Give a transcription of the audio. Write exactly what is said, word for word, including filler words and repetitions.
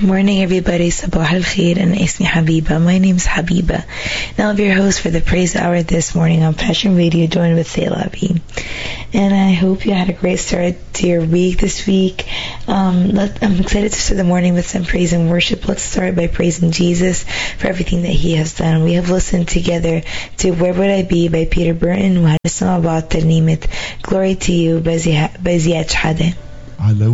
morning, everybody. Sabah al khair and ismi Habiba. My name is Habiba. Now I'll be your host for the Praise Hour this morning on Passion Radio, joined with Seilabi. And I hope you had a great start to your week this week. Um, let, I'm excited to start the morning with some praise and worship. Let's start by praising Jesus for everything that He has done. We have listened together to Where Would I Be by Peter Burton. وهنسمع بعض ترنيمة Glory to You by Ziad Shadeh.